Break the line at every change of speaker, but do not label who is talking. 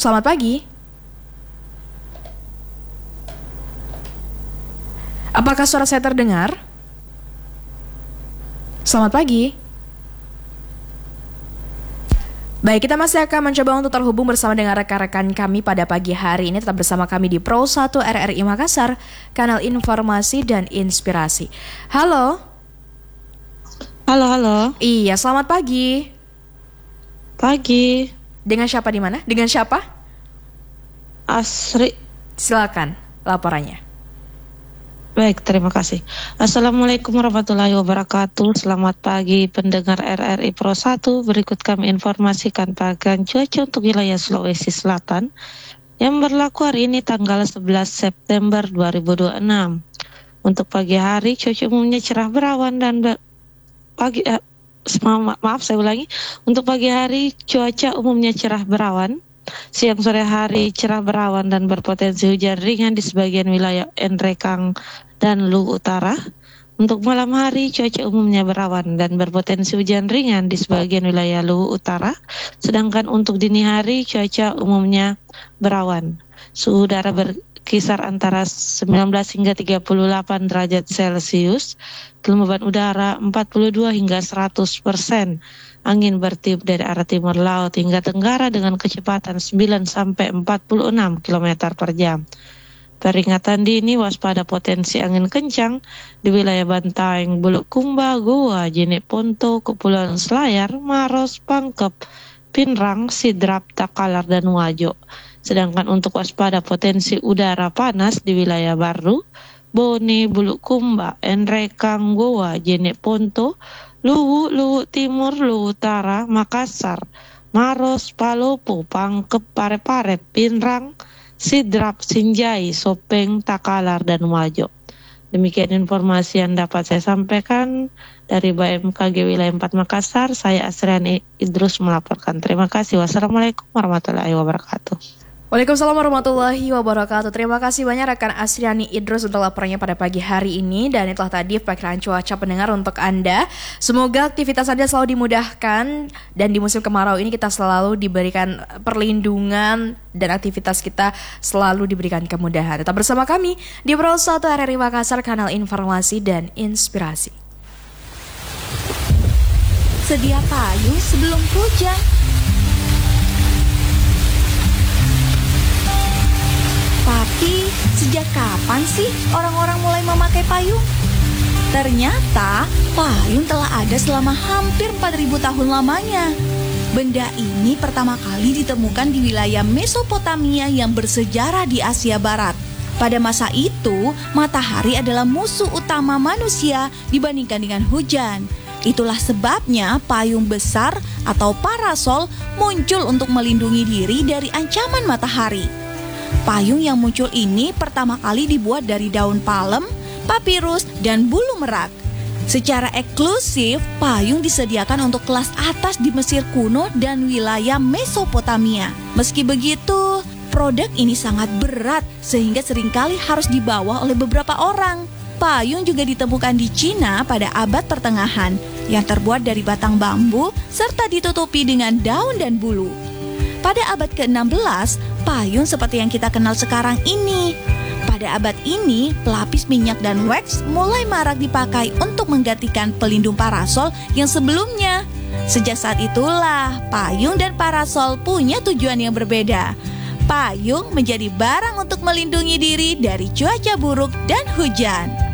Selamat pagi. Apakah suara saya terdengar? Selamat pagi. Baik, kita masih akan mencoba untuk terhubung bersama dengan rekan-rekan kami pada pagi hari ini. Tetap bersama kami di Pro 1 RRI Makassar, kanal informasi dan inspirasi. Halo.
Halo.
Iya, selamat pagi.
Pagi.
Dengan siapa di mana? Dengan siapa?
Asri.
Silakan laporannya.
Baik, terima kasih. Assalamualaikum warahmatullahi wabarakatuh. Selamat pagi pendengar RRI Pro 1. Berikut kami informasikan peragaan cuaca untuk wilayah Sulawesi Selatan yang berlaku hari ini tanggal 11 September 2026. Untuk pagi hari cuaca umumnya cerah berawan dan Untuk pagi hari cuaca umumnya cerah berawan. Siang sore hari cerah berawan dan berpotensi hujan ringan di sebagian wilayah Nrekang dan Luwu Utara. Untuk malam hari cuaca umumnya berawan dan berpotensi hujan ringan di sebagian wilayah Luwu Utara. Sedangkan untuk dini hari cuaca umumnya berawan. Suhu udara berkisar antara 19 hingga 38 derajat Celcius. Kelembaban udara 42 hingga 100%. Angin bertiup dari arah timur laut hingga tenggara dengan kecepatan 9 sampai 46 km per jam. Peringatan dini waspada potensi angin kencang di wilayah Bantaeng, Bulukumba, Goa, Jeneponto, Kepulauan Selayar, Maros, Pangkep, Pinrang, Sidrap, Takalar, dan Wajo. Sedangkan untuk waspada potensi udara panas di wilayah Baru, Bone, Bulukumba, Nrekang, Goa, Jeneponto, Luwu Timur, Luwu Utara, Makassar, Maros, Palopo, Pangkep, Parepare, Pinrang, Sidrap, Sinjai, Sopeng, Takalar, dan Wajo. Demikian informasi yang dapat saya sampaikan dari BMKG Wilayah 4 Makassar. Saya Asriani Idrus melaporkan. Terima kasih. Wassalamualaikum warahmatullahi wabarakatuh.
Waalaikumsalam warahmatullahi wabarakatuh. Terima kasih banyak rekan Asriani Idrus untuk laporannya pada pagi hari ini. Dan itulah tadi perkiraan cuaca pendengar untuk Anda. Semoga aktivitas Anda selalu dimudahkan. Dan di musim kemarau ini kita selalu diberikan perlindungan. Dan aktivitas kita selalu diberikan kemudahan. Tetap bersama kami di Pro 1 RRI Makassar, kanal informasi dan inspirasi.
Sedia payung sebelum hujan. Tapi, sejak kapan sih orang-orang mulai memakai payung? Ternyata, payung telah ada selama hampir 4.000 tahun lamanya. Benda ini pertama kali ditemukan di wilayah Mesopotamia yang bersejarah di Asia Barat. Pada masa itu, matahari adalah musuh utama manusia dibandingkan dengan hujan. Itulah sebabnya payung besar atau parasol muncul untuk melindungi diri dari ancaman matahari. Payung yang muncul ini pertama kali dibuat dari daun palem, papirus, dan bulu merak. Secara eksklusif, payung disediakan untuk kelas atas di Mesir kuno dan wilayah Mesopotamia. Meski begitu, produk ini sangat berat sehingga seringkali harus dibawa oleh beberapa orang. Payung juga ditemukan di Cina pada abad pertengahan yang terbuat dari batang bambu serta ditutupi dengan daun dan bulu. Pada abad ke-16, payung seperti yang kita kenal sekarang ini. Pada abad ini, pelapis minyak dan wax mulai marak dipakai untuk menggantikan pelindung parasol yang sebelumnya. Sejak saat itulah, payung dan parasol punya tujuan yang berbeda. Payung menjadi barang untuk melindungi diri dari cuaca buruk dan hujan.